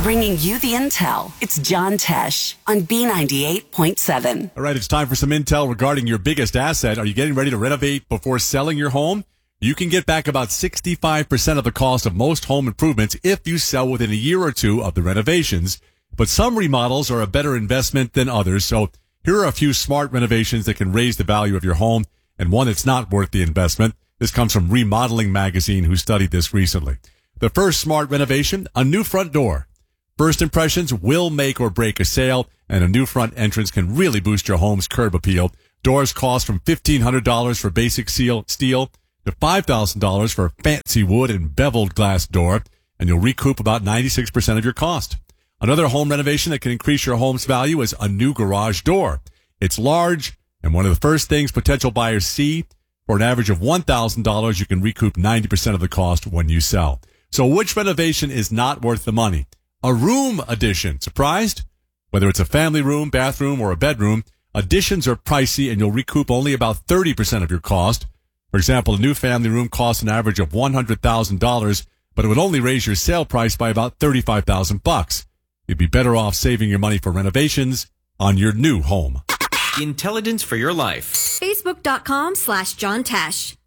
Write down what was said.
Bringing you the intel. It's John Tesh on B98.7. All right, it's time for some intel regarding your biggest asset. Are you getting ready to renovate before selling your home? You can get back about 65% of the cost of most home improvements if you sell within a year or two of the renovations. But some remodels are a better investment than others. So here are a few smart renovations that can raise the value of your home and one that's not worth the investment. This comes from Remodeling Magazine, who studied this recently. The first smart renovation, a new front door. First impressions will make or break a sale, and a new front entrance can really boost your home's curb appeal. Doors cost from $1,500 for basic steel to $5,000 for a fancy wood and beveled glass door, and you'll recoup about 96% of your cost. Another home renovation that can increase your home's value is a new garage door. It's large, and one of the first things potential buyers see. For an average of $1,000, you can recoup 90% of the cost when you sell. So which renovation is not worth the money? A room addition. Surprised? Whether it's a family room, bathroom, or a bedroom, additions are pricey and you'll recoup only about 30% of your cost. For example, a new family room costs an average of $100,000, but it would only raise your sale price by about $35,000. You'd be better off saving your money for renovations on your new home. Intelligence for your life. Facebook.com/John Tesh.